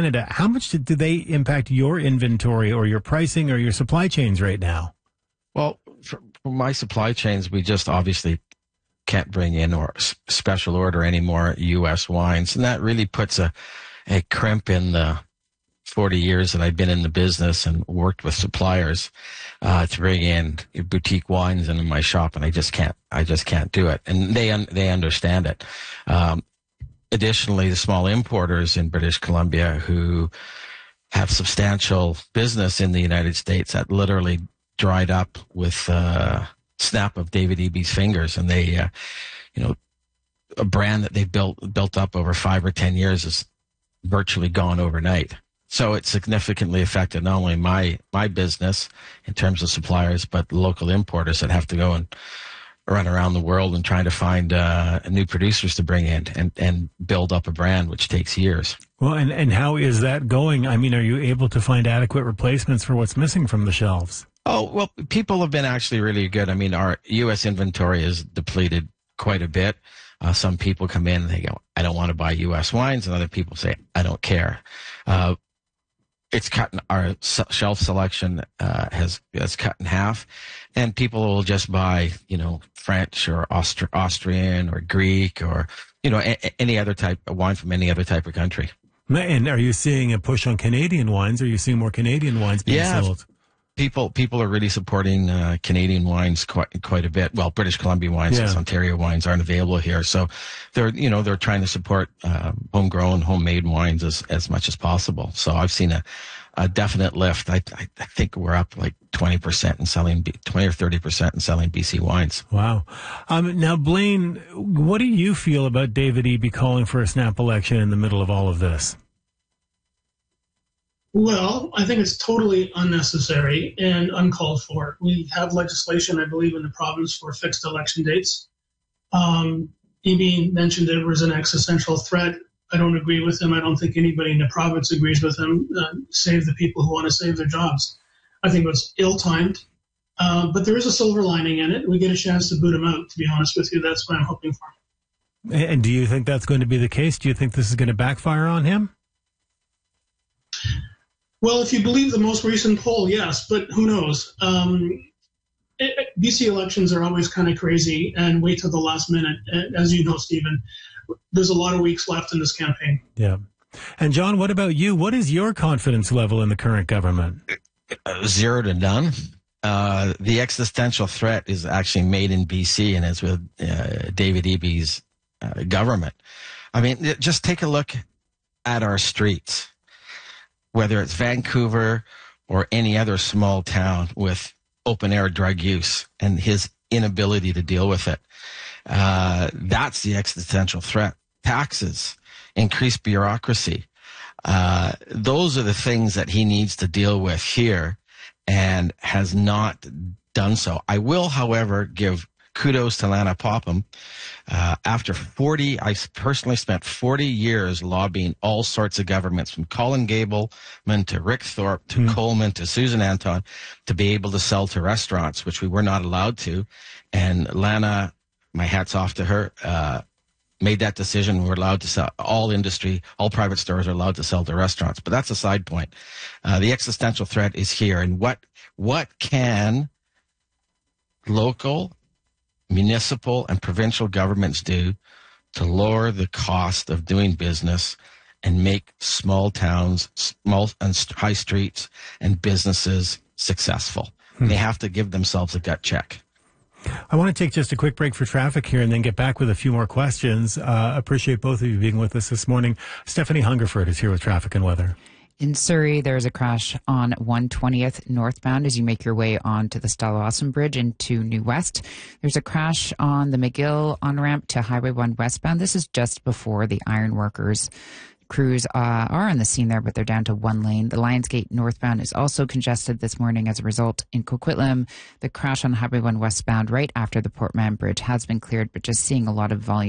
Canada. How much do they impact your inventory or your pricing or your supply chains right now? Well, for my supply chains, we just obviously can't bring in or special order any more U.S. wines. And that really puts a crimp in the 40 years that I've been in the business and worked with suppliers to bring in boutique wines into my shop. And I just can't do it. And they understand it. Additionally, the small importers in British Columbia who have substantial business in the United States that literally dried up with snap of David Eby's fingers, and they, a brand that they've built up over 5 or 10 years is virtually gone overnight. So it significantly affected not only my business in terms of suppliers, but local importers that have to go and run around the world and trying to find new producers to bring in and build up a brand, which takes years. Well, and how is that going? I mean, are you able to find adequate replacements for what's missing from the shelves? Oh, well, people have been actually really good. I mean, our U.S. inventory is depleted quite a bit. Some people come in and they go, I don't want to buy U.S. wines. And other people say, I don't care. It's cut in our shelf selection has cut in half. And people will just buy, French or Austrian or Greek or, any other type of wine from any other type of country. And are you seeing a push on Canadian wines? Are you seeing more Canadian wines being sold? People are really supporting Canadian wines quite a bit. Well, British Columbia wines, because Ontario wines aren't available here, so they're trying to support homegrown, homemade wines as much as possible. So I've seen a definite lift. I think we're up like 20% in selling 20 or 30% in selling BC wines. Wow. Now, Blaine, what do you feel about David Eby calling for a snap election in the middle of all of this? Well, I think it's totally unnecessary and uncalled for. We have legislation, I believe, in the province for fixed election dates. Eby mentioned it was an existential threat. I don't agree with him. I don't think anybody in the province agrees with him. Save the people who want to save their jobs. I think it was ill-timed. But there is a silver lining in it. We get a chance to boot him out, to be honest with you. That's what I'm hoping for. And do you think that's going to be the case? Do you think this is going to backfire on him? Well, if you believe the most recent poll, yes, but who knows? BC elections are always kind of crazy and wait till the last minute. As you know, Stephen, there's a lot of weeks left in this campaign. Yeah. And John, what about you? What is your confidence level in the current government? 0 to none. The existential threat is actually made in BC and is with David Eby's government. I mean, just take a look at our streets. Whether it's Vancouver or any other small town with open-air drug use and his inability to deal with it. That's the existential threat. Taxes, increased bureaucracy. Those are the things that he needs to deal with here and has not done so. I will, however, give kudos to Lana Popham. After I personally spent 40 years lobbying all sorts of governments, from Colin Gableman to Rick Thorpe to Coleman to Susan Anton, to be able to sell to restaurants, which we were not allowed to. And Lana, my hat's off to her, made that decision. We're allowed to sell. All private stores are allowed to sell to restaurants. But that's a side point. The existential threat is here. And what can local, municipal, and provincial governments do to lower the cost of doing business and make small towns, small and high streets and businesses successful? They have to give themselves a gut check. I want to take just a quick break for traffic here and then get back with a few more questions. Appreciate both of you being with us this morning. Stephanie Hungerford is here with traffic and weather. In Surrey, there's a crash on 120th northbound as you make your way onto the Stalawasan Bridge into New West. There's a crash on the McGill on-ramp to Highway 1 westbound. This is just before the ironworkers. Crews are on the scene there, but they're down to one lane. The Lionsgate northbound is also congested this morning as a result. In Coquitlam, the crash on Highway 1 westbound right after the Port Mann Bridge has been cleared, but just seeing a lot of volume